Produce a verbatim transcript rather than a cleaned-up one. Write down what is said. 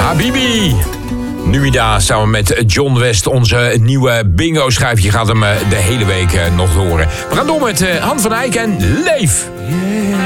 Habibi. Nuida samen met John West, onze nieuwe bingo-schijf. Je gaat hem de hele week nog horen. We gaan door met Han van Eyck en Leef.